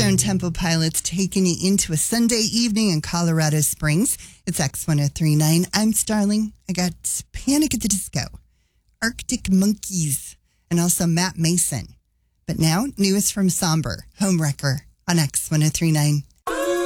Down Tempo Pilots taking you into a Sunday evening in Colorado Springs. It's X1039. I'm Starling. I got Panic at the Disco, Arctic Monkeys, and also Matt Mason. But now, newest from Somber, Homewrecker on X1039.